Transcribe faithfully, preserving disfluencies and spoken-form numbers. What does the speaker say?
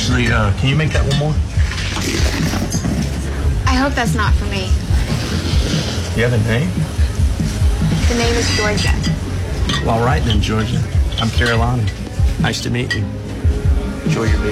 Actually, uh, can you make that one more? I hope that's not for me. You have a name? The name is Georgia. Well, all right then, Georgia. I'm Carolina. Nice to meet you. Enjoy your